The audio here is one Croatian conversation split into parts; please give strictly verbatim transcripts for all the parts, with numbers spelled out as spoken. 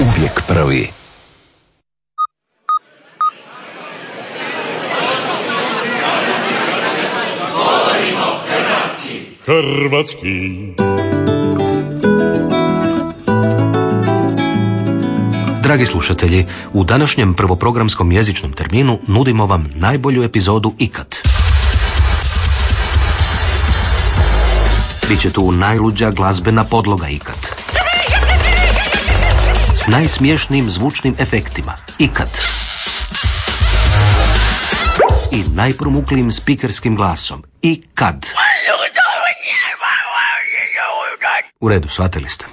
Uvijek prvi. Hrvatski. Dragi slušatelji, u današnjem prvoprogramskom jezičnom terminu nudimo vam najbolju epizodu ikad. Biće tu najluđa glazbena podloga ikad. S najsmiješnijim zvučnim efektima ikad. I najpromuklijim spikerskim glasom ikad. U redu, shvatili ste.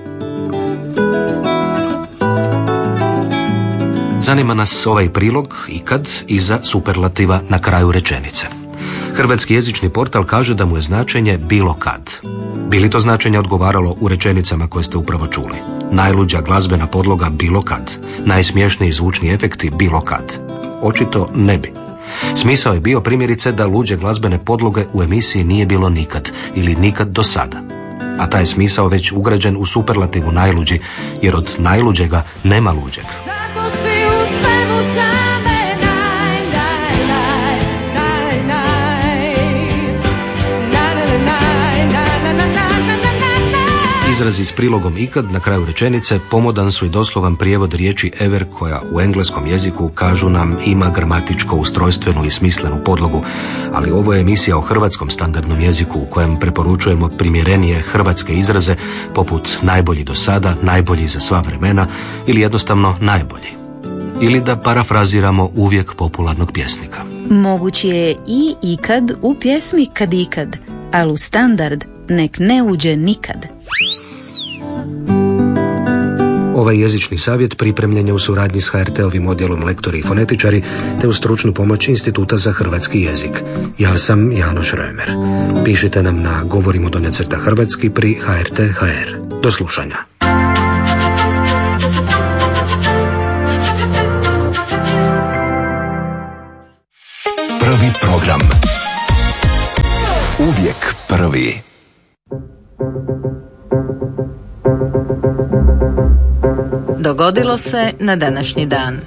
Zanima nas ovaj prilog ikad iza superlativa na kraju rečenice. Hrvatski jezični portal kaže da mu je značenje bilo kad. Bi li to značenje odgovaralo u rečenicama koje ste upravo čuli? Najluđa glazbena podloga bilo kad. Najsmiješniji zvučni efekti bilo kad. Očito ne bi. Smisao je bio primjerice da luđe glazbene podloge u emisiji nije bilo nikad ili nikad do sada. A taj smisao već ugrađen u superlativu najluđi, jer od najluđega nema luđeg. Izrazi s prilogom ikad na kraju rečenice pomodan su i doslovan prijevod riječi ever koja u engleskom jeziku, kažu nam, ima gramatičko, ustrojstvenu i smislenu podlogu, ali ovo je emisija o hrvatskom standardnom jeziku u kojem preporučujemo primjerenije hrvatske izraze poput najbolji do sada, najbolji za sva vremena ili jednostavno najbolji. Ili da parafraziramo uvijek popularnog pjesnika. Moguće je i ikad u pjesmi Kad ikad, ali u standard nek ne uđe nikad. Ovaj jezični savjet pripremljen je u suradnji s ha er te-ovim odjelom lektori i fonetičari te u stručnu pomoć Instituta za hrvatski jezik. Ja sam Janoš Römer. Pišite nam na govorimo donja crta hrvatski pri ha er te ha er. Do slušanja. Prvi program. Uvijek prvi. Dogodilo se na današnji dan.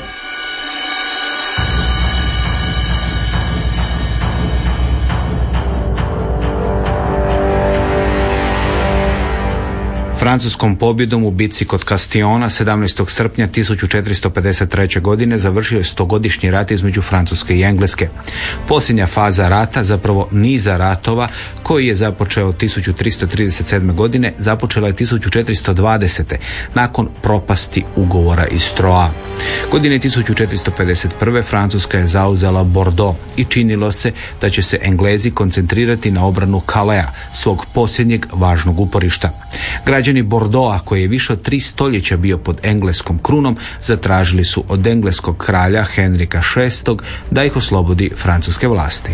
Francuskom pobjedom u bitci kod Castiona sedamnaestog srpnja tisuću četiristo pedeset treće. godine završio je stogodišnji rat između Francuske i Engleske. Posljednja faza rata, zapravo niza ratova, koji je započeo tisuću tristo trideset sedme. godine, započela je tisuću četiristo dvadesete. nakon propasti ugovora iz Troa. Godine tisuću četiristo pedeset prve. Francuska je zauzela Bordeaux i činilo se da će se Englezi koncentrirati na obranu Calea, svog posljednjeg važnog uporišta. Građani Bordeauxa, koji je više od tri stoljeća bio pod engleskom krunom, zatražili su od engleskog kralja Henrika šestog. da ih oslobodi francuske vlasti.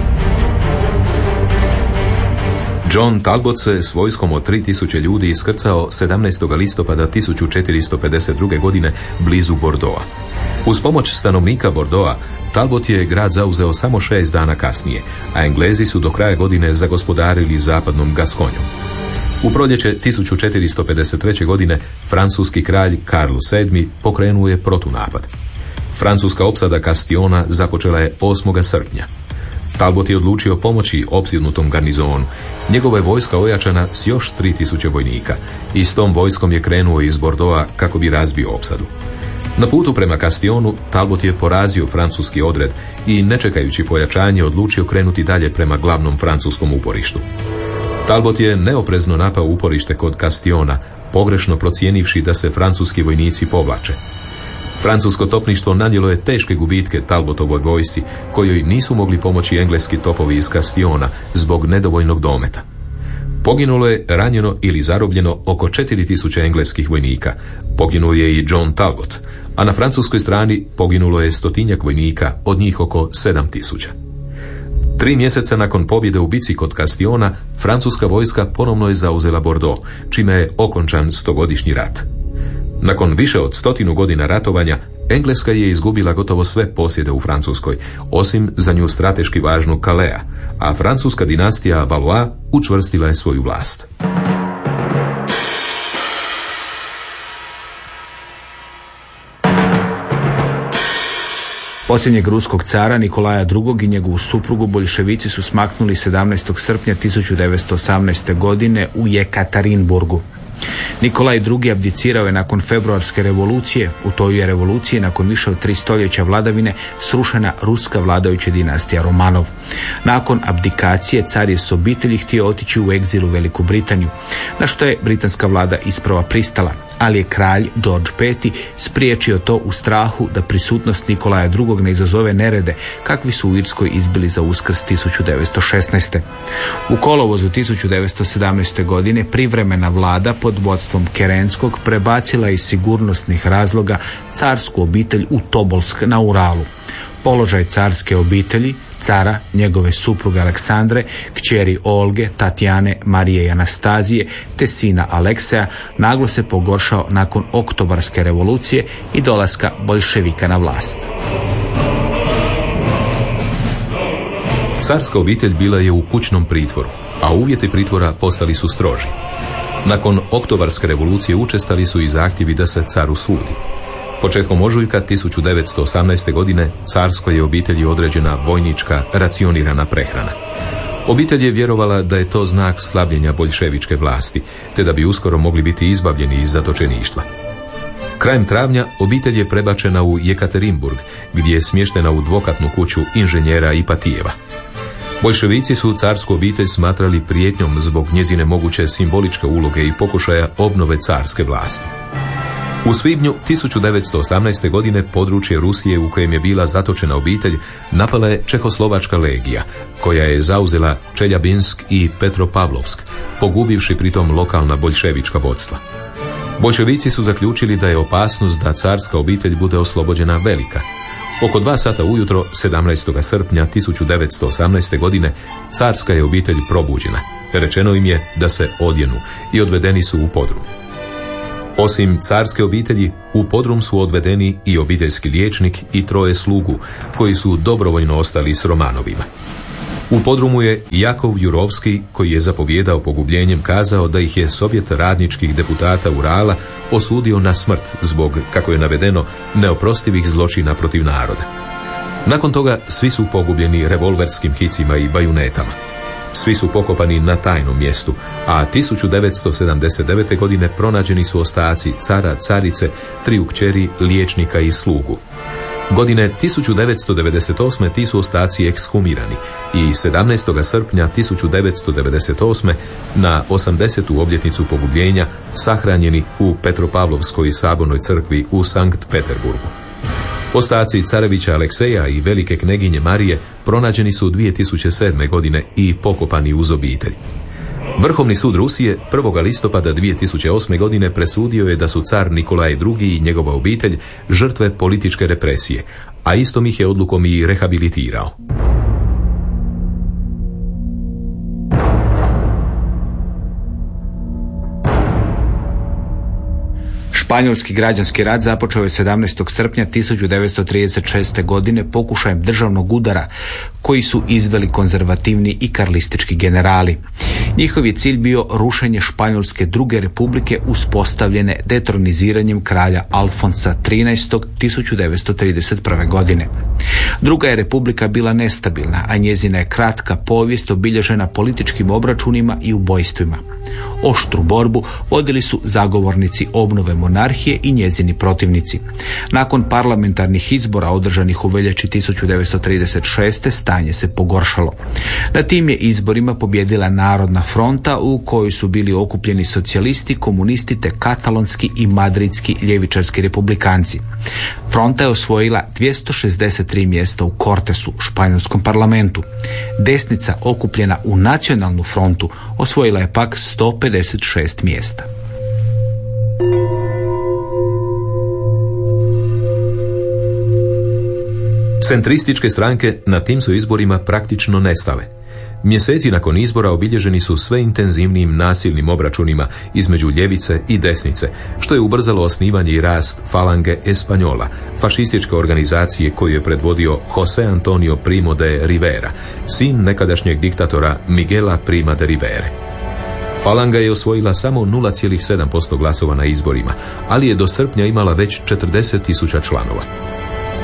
John Talbot se s vojskom od tri tisuće ljudi iskrcao sedamnaestog listopada tisuću četiristo pedeset druge. godine blizu Bordeauxa. Uz pomoć stanovnika Bordeauxa, Talbot je grad zauzeo samo šest dana kasnije, a Englezi su do kraja godine zagospodarili zapadnom Gaskonjom. U proljeće tisuću četiristo pedeset treće. godine francuski kralj Karl sedmi. pokrenuo je protunapad. Francuska opsada Castiona započela je osmog srpnja. Talbot je odlučio pomoći opsjednutom garnizonu. Njegova je vojska ojačana s još tri tisuće vojnika i s tom vojskom je krenuo iz Bordeauxa kako bi razbio opsadu. Na putu prema Castionu Talbot je porazio francuski odred i, ne čekajući pojačanje, odlučio krenuti dalje prema glavnom francuskom uporištu. Talbot je neoprezno napao uporište kod Castiona, pogrešno procijenivši da se francuski vojnici povlače. Francusko topništvo nanijelo je teške gubitke Talbotovoj vojsci, kojoj nisu mogli pomoći engleski topovi iz Castiona zbog nedovoljnog dometa. Poginulo je ranjeno ili zarobljeno oko četiri tisuće engleskih vojnika. Poginuo je i John Talbot, a na francuskoj strani poginulo je stotinjak vojnika, od njih oko sedam tisuća. Tri mjeseca nakon pobjede u bici kod Castiona, francuska vojska ponovno je zauzela Bordeaux, čime je okončan stogodišnji rat. Nakon više od stotinu godina ratovanja, Engleska je izgubila gotovo sve posjede u Francuskoj, osim za nju strateški važnog Calea, a francuska dinastija Valois učvrstila je svoju vlast. Posljednjeg ruskog cara Nikolaja drugog i njegovu suprugu boljševici su smaknuli sedamnaestog srpnja tisuću devetsto osamnaeste. godine u Jekaterinburgu. Nikolaj drugi abdicirao je nakon februarske revolucije. U toj je revoluciji nakon više od tri stoljeća vladavine srušena ruska vladajuća dinastija Romanov. Nakon abdikacije car je s obitelji htio otići u egzil u Veliku Britaniju, na što je britanska vlada isprva pristala, ali je kralj George peti spriječio to u strahu da prisutnost Nikolaja drugog ne izazove nerede kakvi su u Irskoj izbili za Uskrs tisuću devetsto šesnaeste. U kolovozu tisuću devetsto sedamnaeste. godine privremena vlada pod vodstvom Kerenskog prebacila iz sigurnosnih razloga carsku obitelj u Tobolsk na Uralu. Položaj carske obitelji, cara, njegove supruge Aleksandre, kćeri Olge, Tatjane, Marije i Anastazije, te sina Alekseja naglo se pogoršao nakon oktobarske revolucije i dolaska boljševika na vlast. Carska obitelj bila je u kućnom pritvoru, a uvjeti pritvora postali su stroži. Nakon oktobarske revolucije učestali su i zahtjevi da se caru sudi. Početkom ožujka tisuću devetsto osamnaeste. godine carskoj je obitelji određena vojnička racionirana prehrana. Obitelj je vjerovala da je to znak slabljenja boljševičke vlasti, te da bi uskoro mogli biti izbavljeni iz zatočeništva. Krajem travnja obitelj je prebačena u Jekaterinburg, gdje je smještena u dvokatnu kuću inženjera Ipatijeva. Boljševici su carsku obitelj smatrali prijetnjom zbog njezine moguće simboličke uloge i pokušaja obnove carske vlasti. U svibnju tisuću devetsto osamnaeste. godine područje Rusije u kojem je bila zatočena obitelj napala je Čehoslovačka legija, koja je zauzela Čeljabinsk i Petropavlovsk, pogubivši pritom lokalna boljševička vodstva. Boljševici su zaključili da je opasnost da carska obitelj bude oslobođena velika. Oko dva sata ujutro, sedamnaestog srpnja tisuću devetsto osamnaeste. godine, carska je obitelj probuđena. Rečeno im je da se odjenu i odvedeni su u podrum. Osim carske obitelji, u podrum su odvedeni i obiteljski liječnik i troje slugu, koji su dobrovoljno ostali s Romanovima. U podrumu je Jakov Jurovski, koji je zapovjedao pogubljenjem, kazao da ih je Sovjet radničkih deputata Urala osudio na smrt zbog, kako je navedeno, neoprostivih zločina protiv naroda. Nakon toga svi su pogubljeni revolverskim hicima i bajunetama. Svi su pokopani na tajnom mjestu, a tisuću devetsto sedamdeset devete. godine pronađeni su ostaci cara, carice, triju kćeri, liječnika i slugu. Godine tisuću devetsto devedeset osme. ti su ostaci ekshumirani i sedamnaestog srpnja tisuću devetsto devedeset osme. na osamdesetu obljetnicu pogubljenja sahranjeni u Petropavlovskoj sabornoj crkvi u Sankt Peterburgu. Ostaci carevića Alekseja i velike kneginje Marije pronađeni su dvije tisuće sedme. godine i pokopani uz obitelj. Vrhovni sud Rusije prvog listopada dvije tisuće osme. godine presudio je da su car Nikolaj drugi i njegova obitelj žrtve političke represije, a istom ih je odlukom i rehabilitirao. Španjolski građanski rat započeo je sedamnaestog srpnja tisuću devetsto trideset šeste. godine pokušajem državnog udara koji su izveli konzervativni i karlistički generali. Njihov je cilj bio rušenje Španjolske druge republike uspostavljene detroniziranjem kralja Alfonsa trinaestog. tisuću devetsto trideset prve. godine. Druga je republika bila nestabilna, a njezina je kratka povijest obilježena političkim obračunima i ubojstvima. Oštru borbu vodili su zagovornici obnove monarhije i njezini protivnici. Nakon parlamentarnih izbora održanih u veljači tisuću devetsto trideset šeste. stanje se pogoršalo. Na tim je izborima pobjedila Narodna fronta u kojoj su bili okupljeni socijalisti, komunisti te katalonski i madridski ljevičarski republikanci. Fronta je osvojila dvjesto šezdeset tri mjesta u Cortesu, španjolskom parlamentu. Desnica, okupljena u Nacionalnu frontu, osvojila je pak sto pedeset šest mjesta. Centrističke stranke na tim su izborima praktično nestale. Mjeseci nakon izbora obilježeni su sve intenzivnijim nasilnim obračunima između ljevice i desnice, što je ubrzalo osnivanje i rast Falange Española, fašističke organizacije koju je predvodio José Antonio Primo de Rivera, sin nekadašnjeg diktatora Miguela Prima de Rivere. Falanga je osvojila samo nula zarez sedam posto glasova na izborima, ali je do srpnja imala već četrdeset tisuća članova.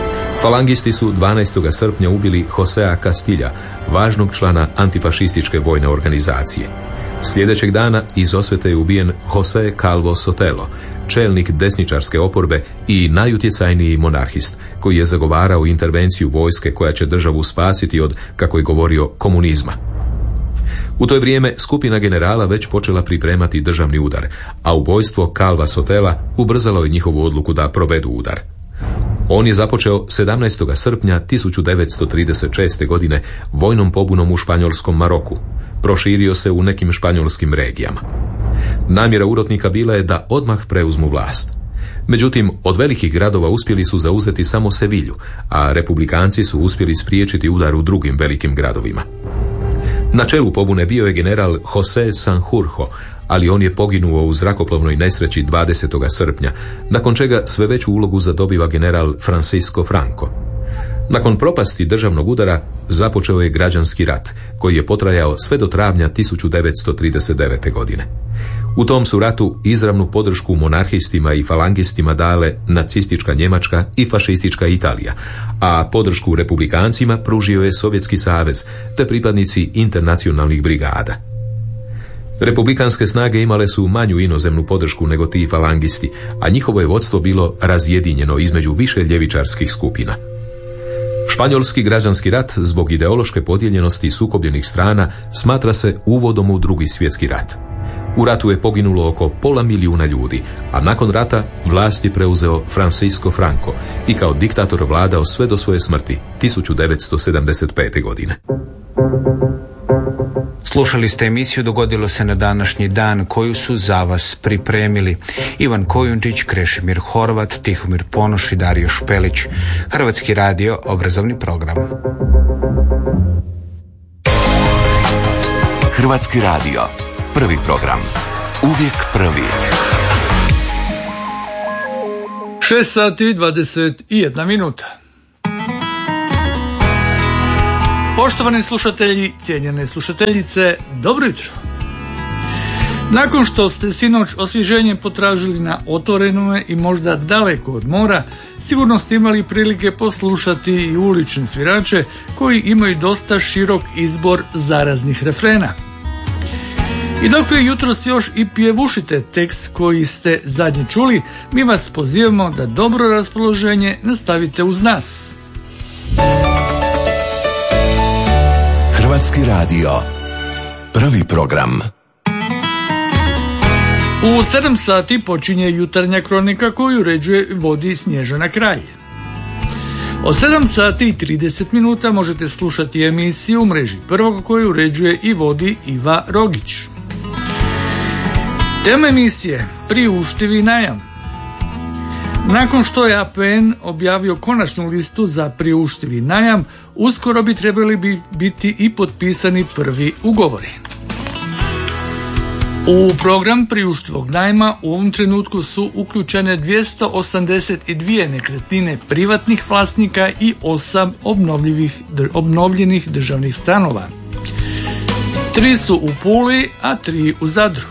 Falangisti su dvanaestog srpnja ubili Josea Castilja, važnog člana antifašističke vojne organizacije. Sljedećeg dana iz osvete je ubijen Jose Calvo Sotelo, čelnik desničarske oporbe i najutjecajniji monarhist, koji je zagovarao intervenciju vojske koja će državu spasiti od, kako je govorio, komunizma. U to je vrijeme skupina generala već počela pripremati državni udar, a ubojstvo Calva Sotela ubrzalo je njihovu odluku da provedu udar. On je započeo sedamnaestog srpnja tisuću devetsto trideset šeste. godine vojnom pobunom u španjolskom Maroku. Proširio se u nekim španjolskim regijama. Namjera urotnika bila je da odmah preuzmu vlast. Međutim, od velikih gradova uspjeli su zauzeti samo Sevilju, a republikanci su uspjeli spriječiti udar u drugim velikim gradovima. Na čelu pobune bio je general José Sanjurjo, ali on je poginuo u zrakoplovnoj nesreći dvadesetog srpnja, nakon čega sve veću ulogu zadobiva general Francisco Franco. Nakon propasti državnog udara započeo je građanski rat, koji je potrajao sve do travnja tisuću devetsto trideset devete. godine. U tom su ratu izravnu podršku monarhistima i falangistima dale nacistička Njemačka i fašistička Italija, a podršku republikancima pružio je Sovjetski savez te pripadnici internacionalnih brigada. Republikanske snage imale su manju inozemnu podršku nego ti falangisti, a njihovo je vodstvo bilo razjedinjeno između više ljevičarskih skupina. Španjolski građanski rat zbog ideološke podijeljenosti sukobljenih strana smatra se uvodom u Drugi svjetski rat. U ratu je poginulo oko pola milijuna ljudi, a nakon rata vlast je preuzeo Francisco Franco i kao diktator vladao sve do svoje smrti tisuću devetsto sedamdeset pete. godine. Slušali ste emisiju Dogodilo se na današnji dan, koju su za vas pripremili Ivan Kojundžić, Krešimir Horvat, Tihomir Ponoš i Dario Špelić. Hrvatski radio, obrazovni program. Hrvatski radio, prvi program. Uvijek prvi. šest sati dvadeset jedna minuta. Poštovani slušatelji, cijenjene slušateljice, dobro jutro. Nakon što ste sinoć osvježenje potražili na otvorenome i možda daleko od mora, sigurno ste imali prilike poslušati i ulične svirače koji imaju dosta širok izbor zaraznih refrena. I dok vi jutros još i pjevušite tekst koji ste zadnji čuli, mi vas pozivamo da dobro raspoloženje nastavite uz nas. Hrvatski radio, prvi program. U sedam sati počinje jutarnja kronika koju uređuje i vodi Snježana Kralj. O sedam sati i trideset minuta možete slušati emisiju u mreži Prvog koju uređuje i vodi Iva Rogić. Tema emisije: priuštivi najam. Nakon što je A P N objavio konačnu listu za priuštivi najam, uskoro bi trebali bi biti i potpisani prvi ugovori. U program priuštivog najma u ovom trenutku su uključene dvjesto osamdeset dvije nekretnine privatnih vlasnika i osam obnovljivih, obnovljenih državnih stanova. Tri su u Puli, a tri u Zadru.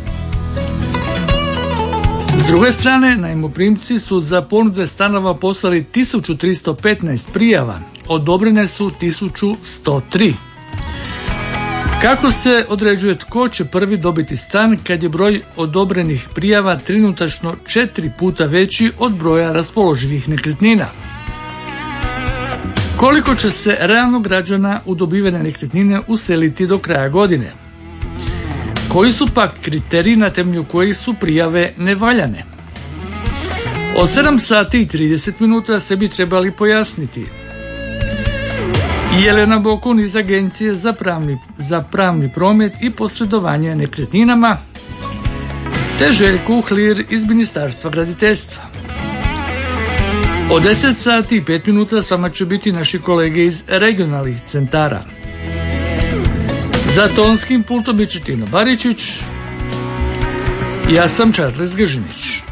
S druge strane, najmoprimci su za ponude stanova poslali tisuću tristo petnaest prijava, odobrene su tisuću sto tri. Kako se određuje tko će prvi dobiti stan kad je broj odobrenih prijava trenutačno četiri puta veći od broja raspoloživih nekretnina? Koliko će se realno građana u dobivene nekretnine useliti do kraja godine? Koji su pak kriteriji na temelju kojih su prijave nevaljane? O sedam sati i trideset minuta se bi trebali pojasniti Jelena Bokun iz Agencije za pravni, za pravni promet i posredovanje nekretninama, te Željko Uhlir iz Ministarstva graditeljstva. O deset sati i pet minuta s vama će biti naši kolege iz regionalnih centara. Za tonskim pultom je Tino Baričić, ja sam Charles Gržinić.